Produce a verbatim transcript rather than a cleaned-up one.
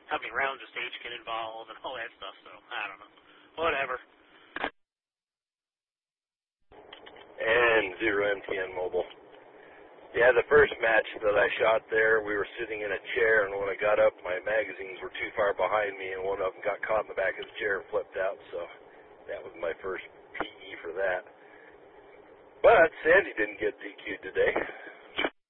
how many rounds of stage get involved and all that stuff. So I don't know. Whatever. And Zero M T N Mobile. Yeah, the first match that I shot there, we were sitting in a chair, and when I got up, my magazines were too far behind me, and one of them got caught in the back of the chair and flipped out, so that was my first P E for that. But Sandy didn't get D Q'd today.